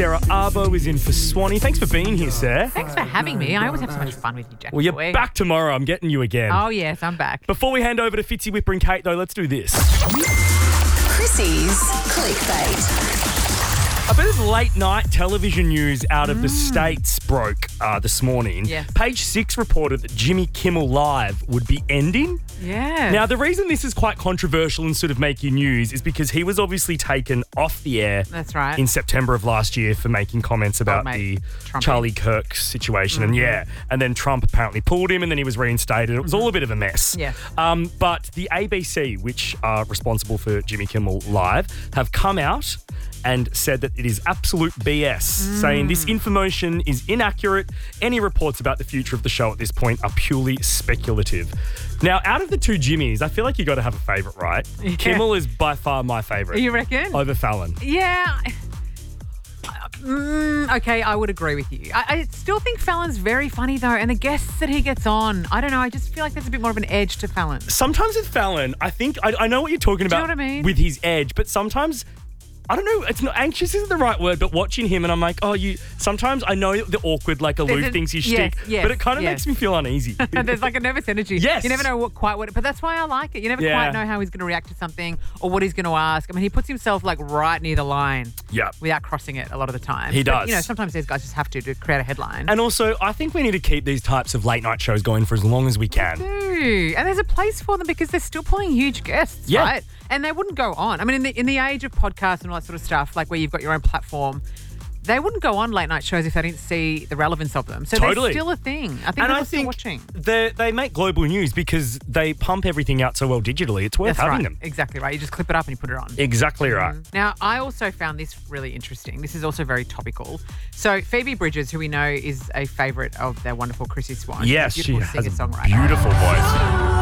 Sarah Arbo is in for Swanee. Thanks for being here, Sarah. Thanks for having me. I always have so much fun with you, Jackie. Well, you're boy. back tomorrow. I'm getting you again. Oh, yes, I'm back. Before we hand over to Fitzy, Whipper and Kate, though, let's do this. Chrissy's Clickbait. A bit of late-night television news out of the States broke this morning. Yes. Page 6 reported that Jimmy Kimmel Live would be ending. Yeah. Now, the reason this is quite controversial and sort of making news is because he was obviously taken off the air That's right. in September of last year for making comments about mate, the Trumpy. Charlie Kirk situation. And then Trump apparently pulled him and then he was reinstated. It was all a bit of a mess. Yeah. But the ABC, which are responsible for Jimmy Kimmel Live, have come out and said that it is absolute BS, saying this information is inaccurate. Any reports about the future of the show at this point are purely speculative. Now, out of the two Jimmys, I feel like you got to have a favourite, right? Yeah. Kimmel is by far my favourite. You reckon? Over Fallon. Yeah. Okay, I would agree with you. I still think Fallon's very funny, though, and the guests that he gets on, I don't know, I just feel like there's a bit more of an edge to Fallon. Sometimes with Fallon, I think, I know what you're talking Do you about know what I mean? with his edge, but sometimes, I don't know, it's not anxious isn't the right word, but watching him and I'm like, sometimes I know the awkward, like aloof thing's his shtick, but it kind of makes me feel uneasy. There's like a nervous energy. Yes. You never know quite what, but that's why I like it. You never quite know how he's going to react to something or what he's going to ask. I mean, he puts himself like right near the line without crossing it a lot of the time. He does. But, you know, sometimes these guys just have to create a headline. And also, I think we need to keep these types of late night shows going for as long as we can. And there's a place for them because they're still pulling huge guests, right? And they wouldn't go on. I mean, in the age of podcasts and all that sort of stuff, like where you've got your own platform, they wouldn't go on late night shows if they didn't see the relevance of them. So they're still a thing. I think people are still watching. They make global news because they pump everything out so well digitally. It's worth having them. Exactly right. You just clip it up and you put it on. Exactly right. Now, I also found this really interesting. This is also very topical. So Phoebe Bridgers, who we know is a favourite of their wonderful Chrissy Swan. Yes, she's she a has a singer-songwriter. beautiful voice.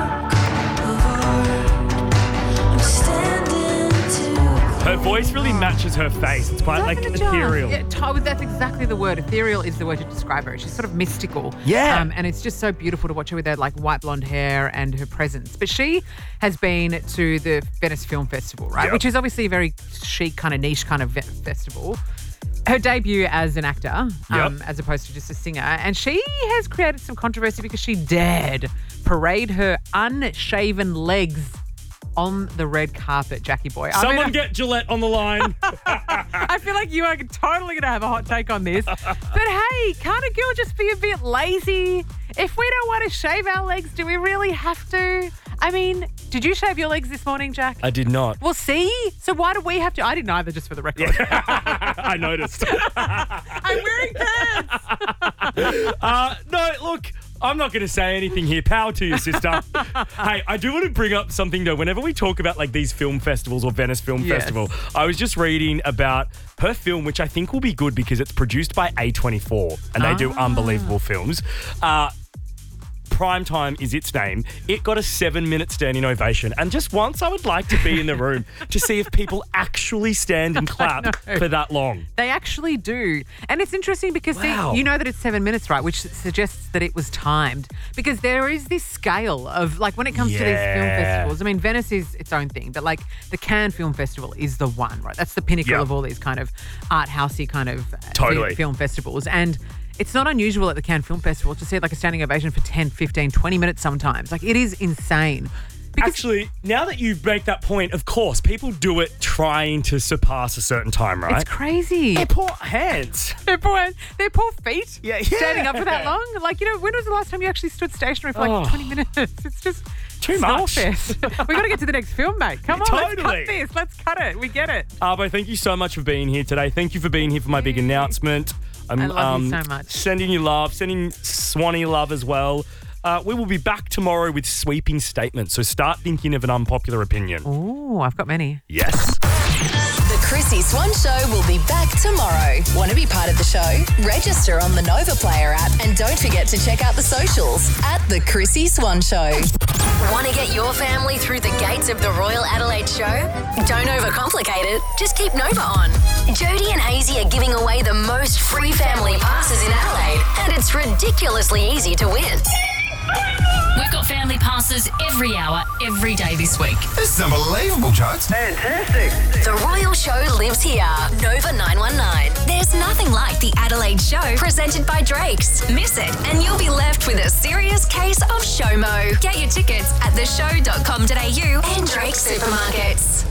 Her voice really matches her face. It's quite like ethereal. Yeah, that's exactly the word. Ethereal is the word to describe her. She's sort of mystical. Yeah. And it's just so beautiful to watch her with her like white blonde hair and her presence. But she has been to the Venice Film Festival, right? Yep. Which is obviously a very chic kind of niche kind of festival. Her debut as an actor, as opposed to just a singer. And she has created some controversy because she dared parade her unshaven legs on the red carpet, Jackie boy. Someone get Gillette on the line. I feel like you are totally going to have a hot take on this. But hey, can't a girl just be a bit lazy? If we don't want to shave our legs, do we really have to? I mean, did you shave your legs this morning, Jack? I did not. Well, see? So why do we have to? I didn't either, just for the record. I noticed. I'm wearing pants. No, look, I'm not going to say anything here. Power to you, sister. Hey, I do want to bring up something, though. Whenever we talk about like these film festivals or Venice Film Festival, I was just reading about her film, which I think will be good because it's produced by A24 and they do unbelievable films. Primetime is its name. It got a 7-minute standing ovation. And just once I would like to be in the room to see if people actually stand and clap for that long. They actually do. And it's interesting because see, you know that it's 7 minutes, right? Which suggests that it was timed. Because there is this scale of, like, when it comes to these film festivals, I mean, Venice is its own thing, but like the Cannes Film Festival is the one, right? That's the pinnacle of all these kind of art housey kind of film festivals. And it's not unusual at the Cannes Film Festival to see like a standing ovation for 10, 15, 20 minutes sometimes. Like, it is insane. Because actually, now that you make that point, of course, people do it trying to surpass a certain time, right? It's crazy. Their poor hands. Their poor feet. Yeah. Standing up for that long. Like, you know, when was the last time you actually stood stationary for like 20 minutes? It's just too much. We got to get to the next film, mate. Come on, let's cut this. Let's cut it. We get it. Arbo, thank you so much for being here today. Thank you for being here for my big announcement. I love you so much. Sending you love, sending Swanee love as well. We will be back tomorrow with sweeping statements, so start thinking of an unpopular opinion. Oh, I've got many. Yes. The Chrissy Swan Show will be back tomorrow. Want to be part of the show? Register on the Nova Player app and don't forget to check out the socials at The Chrissy Swan Show. Want to get your family through the gates of the Royal Adelaide Show? Don't overcomplicate it. Just keep Nova on. Jody and Hazy are giving away the most free family passes in Adelaide, and it's ridiculously easy to win. We've got family passes every hour, every day this week. This is unbelievable, Jones. Fantastic. The Royal Show lives here. Nova 919. There's nothing like the Adelaide Show presented by Drake's. Miss it and you'll be left with a serious case of showmo. Get your tickets at theshow.com.au and Drake's supermarkets.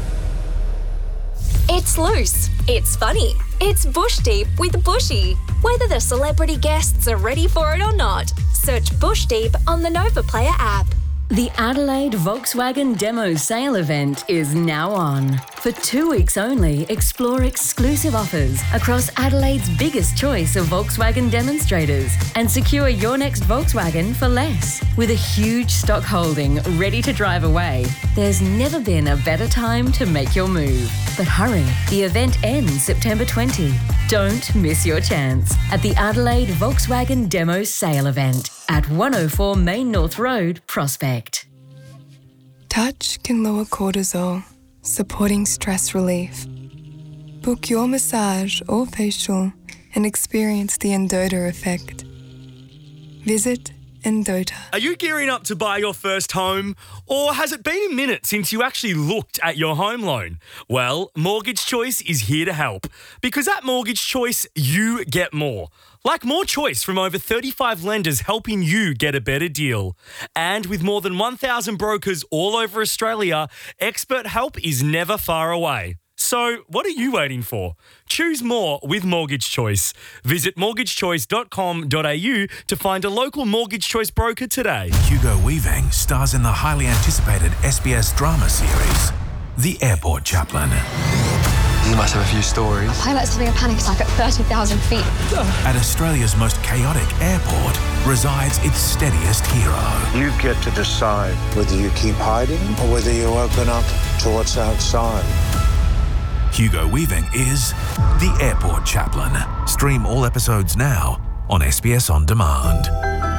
It's loose. It's funny. It's Bush Deep with Bushy. Whether the celebrity guests are ready for it or not, search Bush Deep on the Nova Player app. The Adelaide Volkswagen Demo Sale event is now on. For 2 weeks only, explore exclusive offers across Adelaide's biggest choice of Volkswagen demonstrators and secure your next Volkswagen for less. With a huge stock holding ready to drive away, there's never been a better time to make your move. But hurry, the event ends September 20. Don't miss your chance at the Adelaide Volkswagen Demo Sale event at 104 Main North Road, Prospect. Touch can lower cortisol, supporting stress relief. Book your massage or facial and experience the Endota effect. Visit Endota. Are you gearing up to buy your first home? Or has it been a minute since you actually looked at your home loan? Well, Mortgage Choice is here to help. Because at Mortgage Choice, you get more. Like more choice from over 35 lenders helping you get a better deal. And with more than 1,000 brokers all over Australia, expert help is never far away. So, what are you waiting for? Choose more with Mortgage Choice. Visit mortgagechoice.com.au to find a local Mortgage Choice broker today. Hugo Weaving stars in the highly anticipated SBS drama series, The Airport Chaplain. You must have a few stories. A pilot's having a panic attack at 30,000 feet. At Australia's most chaotic airport resides its steadiest hero. You get to decide whether you keep hiding or whether you open up to what's outside. Hugo Weaving is The Airport Chaplain. Stream all episodes now on SBS On Demand.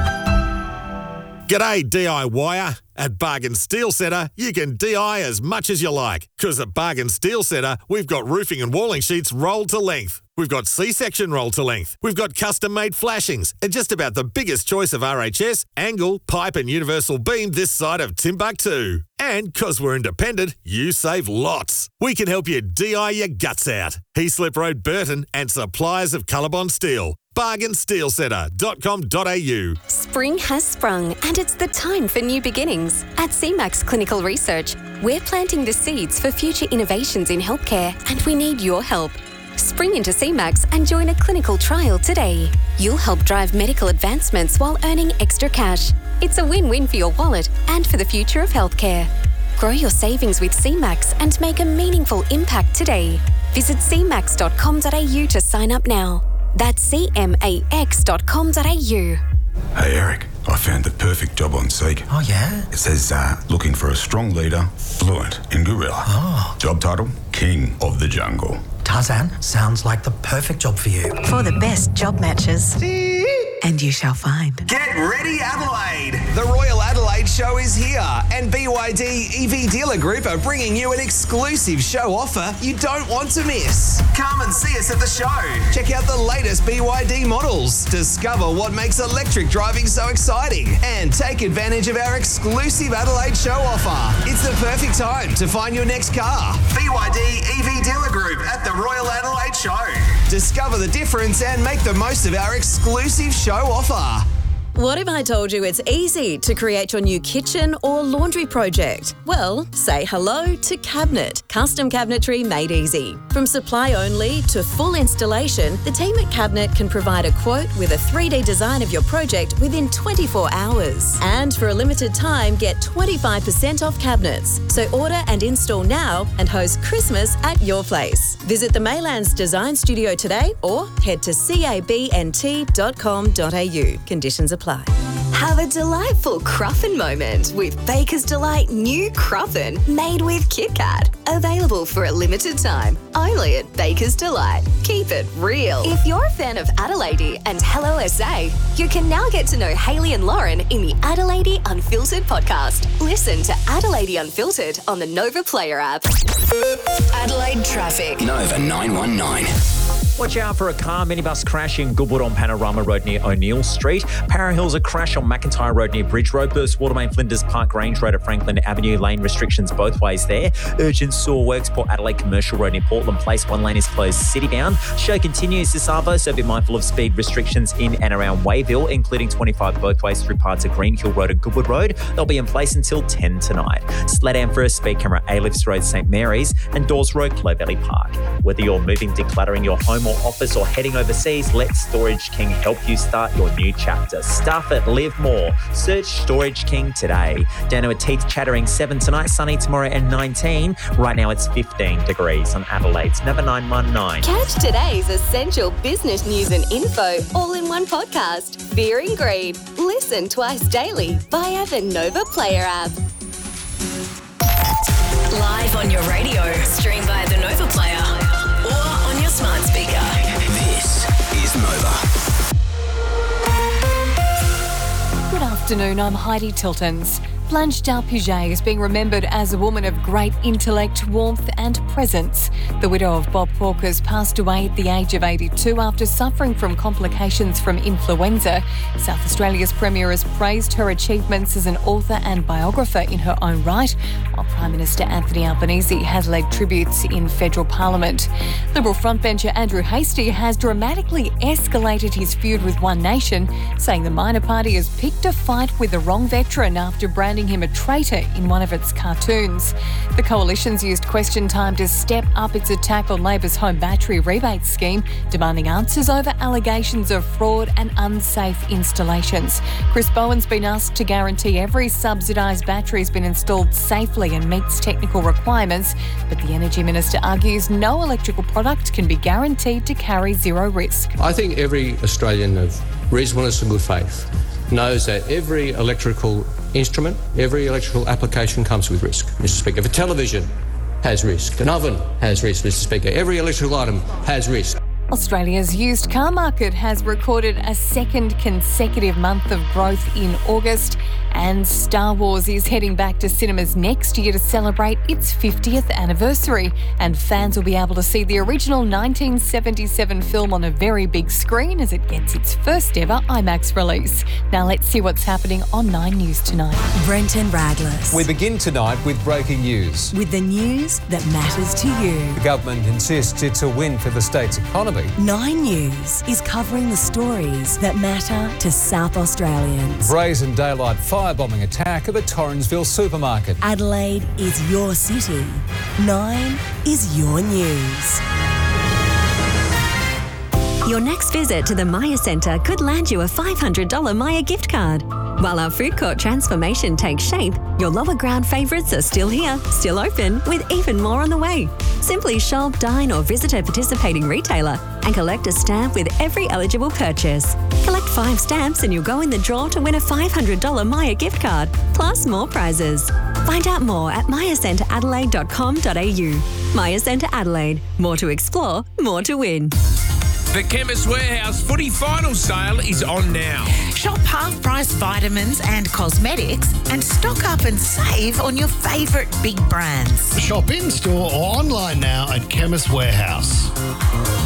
G'day DIYer. At Bargain Steel Centre, you can DI as much as you like. Because at Bargain Steel Centre, we've got roofing and walling sheets rolled to length. We've got C-section rolled to length. We've got custom-made flashings and just about the biggest choice of RHS, angle, pipe and universal beam this side of Timbuktu. And because we're independent, you save lots. We can help you DI your guts out. Heaslip Road, Burton and suppliers of Colorbond Steel. bargainsteelcentre.com.au. Spring has sprung and it's the time for new beginnings. At CMAX Clinical Research, we're planting the seeds for future innovations in healthcare and we need your help. Spring into CMAX and join a clinical trial today. You'll help drive medical advancements while earning extra cash. It's a win-win for your wallet and for the future of healthcare. Grow your savings with CMAX and make a meaningful impact today. Visit cmax.com.au to sign up now. That's cmax.com.au. Hey Eric, I found the perfect job on Seek. Oh yeah? It says looking for a strong leader, fluent in gorilla. Oh. Job title, King of the Jungle. Tarzan, sounds like the perfect job for you. For the best job matches. And you shall find. Get ready, Adelaide! The Royal Adelaide Show is here, and BYD EV Dealer Group are bringing you an exclusive show offer you don't want to miss. Come and see us at the show. Check out the latest BYD models, discover what makes electric driving so exciting, and take advantage of our exclusive Adelaide Show offer. It's the perfect time to find your next car. BYD EV Dealer Group at the Royal Adelaide Show. Discover the difference and make the most of our exclusive show offer. What if I told you it's easy to create your new kitchen or laundry project? Well, say hello to Cabinet, custom cabinetry made easy. From supply only to full installation, the team at Cabinet can provide a quote with a 3D design of your project within 24 hours. And for a limited time, get 25% off cabinets. So order and install now and host Christmas at your place. Visit the Maylands Design Studio today or head to cabnt.com.au. Conditions apply. Have a delightful Cruffin moment with Baker's Delight new Cruffin made with Kit Kat. Available for a limited time, only at Baker's Delight. Keep it real. If you're a fan of Adelaide and Hello SA, you can now get to know Hayley and Lauren in the Adelaide Unfiltered podcast. Listen to Adelaide Unfiltered on the Nova Player app. Adelaide traffic. Nova 919. Watch out for a car minibus crash in Goodwood on Panorama Road near O'Neill Street. Para Hills, a crash on McIntyre Road near Bridge Road. Burst Watermain Flinders Park Range Road at Franklin Avenue. Lane restrictions both ways there. Urgent sewer works, Port Adelaide Commercial Road near Portland Place. One lane is closed city-bound. Show continues this Arvo, so be mindful of speed restrictions in and around Wayville, including 25 both ways through parts of Greenhill Road and Goodwood Road. They'll be in place until 10 tonight. Sledam for a speed camera, A-Lifts Road, St Mary's, and Dawes Road, Clovelly Park. Whether you're moving, decluttering your home or office, or heading overseas, let Storage King help you start your new chapter. Stuff it, live more. Search Storage King today. Down to a teeth chattering 7 tonight, sunny tomorrow and 19. Right now it's 15 degrees on Adelaide's Nova 919. Catch today's essential business news and info all in one podcast. Fear and Greed. Listen twice daily via the Nova Player app. Live on your radio, stream via the Nova Player, or on your smart speaker. This is Nova. Good afternoon, I'm Heidi Tiltons. Blanche Dalpiget is being remembered as a woman of great intellect, warmth and presence. The widow of Bob Hawkes passed away at the age of 82 after suffering from complications from influenza. South Australia's Premier has praised her achievements as an author and biographer in her own right, while Prime Minister Anthony Albanese has led tributes in federal parliament. Liberal frontbencher Andrew Hastie has dramatically escalated his feud with One Nation, saying the minor party has picked a fight with the wrong veteran after branding him a traitor in one of its cartoons. The Coalition's used question time to step up its attack on Labor's home battery rebate scheme, demanding answers over allegations of fraud and unsafe installations. Chris Bowen's been asked to guarantee every subsidised battery has been installed safely and meets technical requirements, but the Energy Minister argues no electrical product can be guaranteed to carry zero risk. I think every Australian of reasonableness and good faith knows that every electrical instrument, every electrical application comes with risk, Mr. Speaker. If a television has risk, an oven has risk, Mr. Speaker. Every electrical item has risk. Australia's used car market has recorded a second consecutive month of growth in August, and Star Wars is heading back to cinemas next year to celebrate its 50th anniversary, and fans will be able to see the original 1977 film on a very big screen as it gets its first ever IMAX release. Now let's see what's happening on 9 News tonight. Brenton Radless. We begin tonight with breaking news. With the news that matters to you. The government insists it's a win for the state's economy. 9 News is covering the stories that matter to South Australians. Brazen daylight firebombing attack of a Torrensville supermarket. Adelaide is your city. 9 is your news. Your next visit to the Maya Centre could land you a $500 Maya gift card. While our food court transformation takes shape, your lower ground favourites are still here, still open, with even more on the way. Simply shop, dine or visit a participating retailer and collect a stamp with every eligible purchase. Collect 5 stamps and you'll go in the draw to win a $500 Maya gift card, plus more prizes. Find out more at mayacenteradelaide.com.au. Maya Centre Adelaide. More to explore, more to win. The Chemist Warehouse footy final sale is on now. Shop half-price vitamins and cosmetics and stock up and save on your favourite big brands. Shop in-store or online now at Chemist Warehouse.